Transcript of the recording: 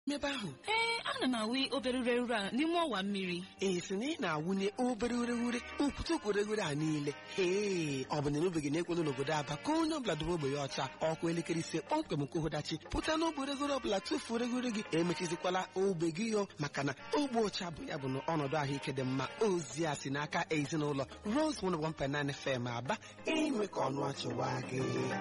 N'ebe ahụ ana m awụ obere ureghure a n'ime ọwa mmiri. si na ị na-awụnye obere ureghure ukwutukwu ureghure a niile ọ bụ na emebeghị na-ekwelu n'obodo Aba ka onye ọbụla dobe ogbe ya ọcha ọkụ elekere ise kpọmkwem nke ụdachi pụta n'ogbe ureghure ọbụla tufuo ureghure gị emechizikwala ogbe gị maka na ogbe ọcha bụ ya bụ na ọnọdụ ahụike dị mma. Ozi a si n'aka ezinụlọ Rose 101.9 FM Aba, inwe ka ọnụ achịwa gị.